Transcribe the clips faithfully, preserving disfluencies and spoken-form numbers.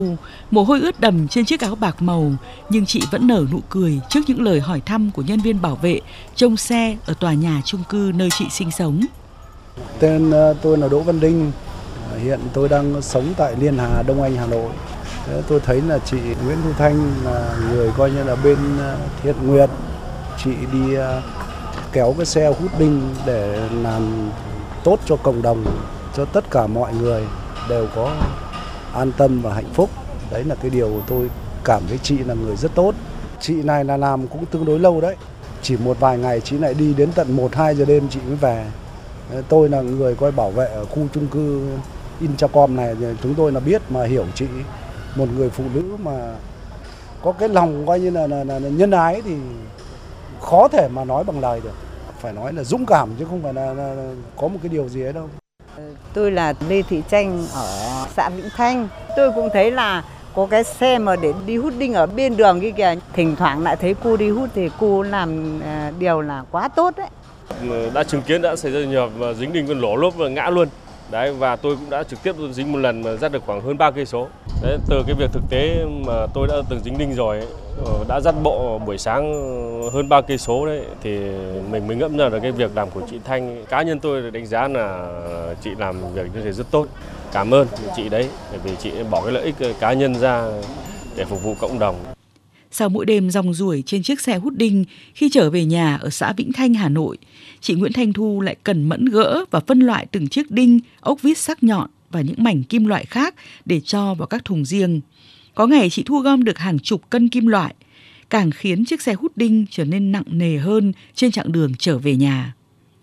Mồ hôi ướt đầm trên chiếc áo bạc màu, nhưng chị vẫn nở nụ cười trước những lời hỏi thăm của nhân viên bảo vệ trông xe ở tòa nhà chung cư nơi chị sinh sống. Tên tôi là Đỗ Văn Đinh, hiện tôi đang sống tại Liên Hà, Đông Anh, Hà Nội. Tôi thấy là chị Nguyễn Thu Thanh là người coi như là bên thiện nguyện, chị đi kéo cái xe hút đinh để làm tốt cho cộng đồng, cho tất cả mọi người đều có an tâm và hạnh phúc. Đấy là cái điều tôi cảm thấy chị là người rất tốt. Chị này là làm cũng tương đối lâu đấy, chỉ một vài ngày chị lại đi đến tận một hai giờ đêm chị mới về. Tôi là người coi bảo vệ ở khu chung cư Intracom này, chúng tôi là biết mà hiểu chị, một người phụ nữ mà có cái lòng coi như là, là, là, là nhân ái thì khó thể mà nói bằng lời được. Phải nói là dũng cảm chứ không phải là, là, là có một cái điều gì ấy đâu. Tôi là Lê Thị Tranh ở xã Vĩnh Thanh. Tôi cũng thấy là có cái xe mà để đi hút đinh ở bên đường kia kìa. Thỉnh thoảng lại thấy cô đi hút thì cô làm điều là quá tốt đấy. Đã chứng kiến đã xảy ra nhiều và dính đinh con lổ lốp và ngã luôn. Đấy, và tôi cũng đã trực tiếp dính một lần mà dắt được khoảng hơn ba cây số. Đấy, từ cái việc thực tế mà tôi đã từng dính đinh rồi, đã dắt bộ buổi sáng hơn ba cây số đấy, thì mình mới ngẫm ra được cái việc làm của chị Thanh. Cá nhân tôi đánh giá là chị làm việc như thế rất tốt. Cảm ơn chị đấy, bởi vì chị bỏ cái lợi ích cá nhân ra để phục vụ cộng đồng. Sau mỗi đêm rong ruổi trên chiếc xe hút đinh khi trở về nhà ở xã Vĩnh Thanh, Hà Nội, chị Nguyễn Thanh Thu lại cẩn mẫn gỡ và phân loại từng chiếc đinh, ốc vít sắc nhọn và những mảnh kim loại khác để cho vào các thùng riêng. Có ngày chị thu gom được hàng chục cân kim loại, càng khiến chiếc xe hút đinh trở nên nặng nề hơn trên chặng đường trở về nhà.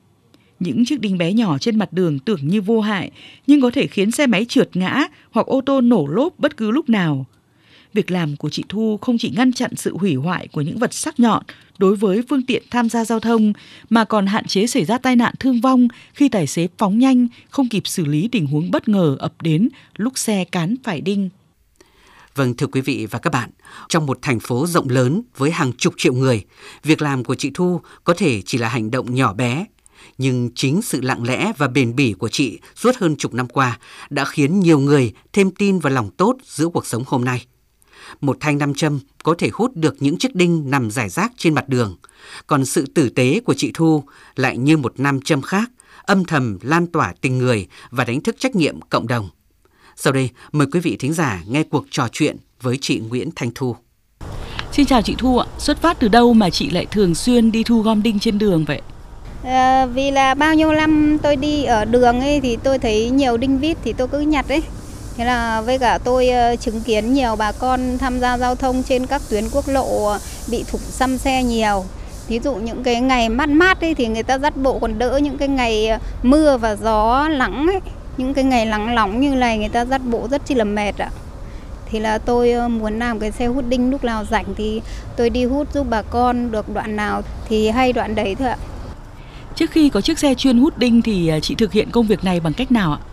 Những chiếc đinh bé nhỏ trên mặt đường tưởng như vô hại, nhưng có thể khiến xe máy trượt ngã hoặc ô tô nổ lốp bất cứ lúc nào. Việc làm của chị Thu không chỉ ngăn chặn sự hủy hoại của những vật sắc nhọn đối với phương tiện tham gia giao thông, mà còn hạn chế xảy ra tai nạn thương vong khi tài xế phóng nhanh, không kịp xử lý tình huống bất ngờ ập đến lúc xe cán phải đinh. Vâng, thưa quý vị và các bạn, trong một thành phố rộng lớn với hàng chục triệu người, việc làm của chị Thu có thể chỉ là hành động nhỏ bé, nhưng chính sự lặng lẽ và bền bỉ của chị suốt hơn chục năm qua đã khiến nhiều người thêm tin vào lòng tốt giữa cuộc sống hôm nay. Một thanh nam châm có thể hút được những chiếc đinh nằm rải rác trên mặt đường, còn sự tử tế của chị Thu lại như một nam châm khác, âm thầm lan tỏa tình người và đánh thức trách nhiệm cộng đồng. Sau đây, mời quý vị thính giả nghe cuộc trò chuyện với chị Nguyễn Thanh Thu. Xin chào chị Thu ạ, xuất phát từ đâu mà chị lại thường xuyên đi thu gom đinh trên đường vậy? À, vì là bao nhiêu năm tôi đi ở đường ấy thì tôi thấy nhiều đinh vít thì tôi cứ nhặt ấy. Thế là với cả tôi uh, chứng kiến nhiều bà con tham gia giao thông trên các tuyến quốc lộ uh, bị thủng xăm xe nhiều. Ví dụ những cái ngày mát mát ấy thì người ta dắt bộ còn đỡ, những cái ngày uh, mưa và gió nắng ấy, những cái ngày nắng nóng như này người ta dắt bộ rất chi là mệt ạ. Thì là tôi uh, muốn làm cái xe hút đinh, lúc nào rảnh thì tôi đi hút giúp bà con, được đoạn nào thì hay đoạn đấy thôi ạ. Trước khi có chiếc xe chuyên hút đinh thì chị thực hiện công việc này bằng cách nào ạ?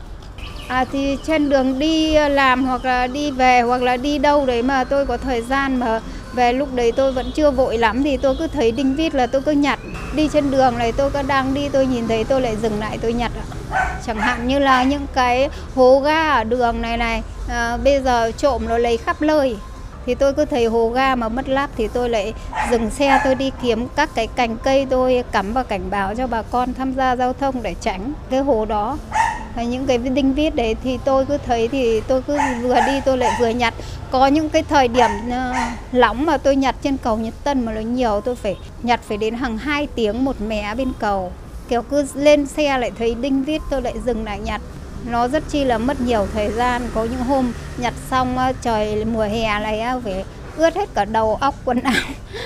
À thì trên đường đi làm hoặc là đi về hoặc là đi đâu đấy mà tôi có thời gian mà về lúc đấy tôi vẫn chưa vội lắm thì tôi cứ thấy đinh vít là tôi cứ nhặt. Đi trên đường này tôi có đang đi tôi nhìn thấy tôi lại dừng lại tôi nhặt. Chẳng hạn như là những cái hố ga ở đường này này, à, bây giờ trộm nó lấy khắp nơi. Thì tôi cứ thấy hố ga mà mất lắp thì tôi lại dừng xe tôi đi kiếm các cái cành cây tôi cắm vào cảnh báo cho bà con tham gia giao thông để tránh cái hố đó. Và những cái đinh vít đấy thì tôi cứ thấy thì tôi cứ vừa đi tôi lại vừa nhặt. Có những cái thời điểm nóng mà tôi nhặt trên cầu Nhật Tân mà nó nhiều, tôi phải nhặt phải đến hàng hai tiếng một mé bên cầu. Kiểu cứ lên xe lại thấy đinh vít tôi lại dừng lại nhặt. Nó rất chi là mất nhiều thời gian. Có những hôm nhặt xong trời mùa hè này phải ướt hết cả đầu óc quần áo.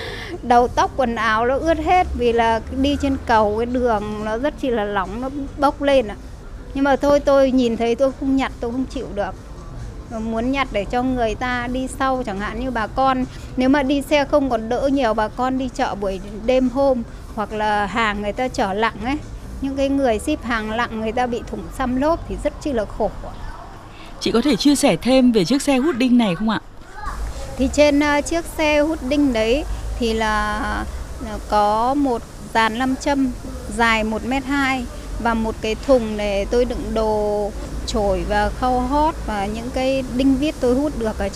Đầu tóc quần áo nó ướt hết vì là đi trên cầu cái đường nó rất chi là nóng, nó bốc lên ạ. Nhưng mà thôi tôi nhìn thấy tôi không nhặt, tôi không chịu được. Mà muốn nhặt để cho người ta đi sau, chẳng hạn như bà con, nếu mà đi xe không còn đỡ nhiều, bà con đi chợ buổi đêm hôm hoặc là hàng người ta chở lặng ấy, những cái người ship hàng lặng người ta bị thủng xăm lốp thì rất chi là khổ. Chị có thể chia sẻ thêm về chiếc xe hút đinh này không ạ? Thì trên uh, chiếc xe hút đinh đấy thì là uh, có một dàn nam châm dài một mét hai và một cái thùng để tôi đựng đồ chổi và khâu hót và những cái đinh vít tôi hút được ở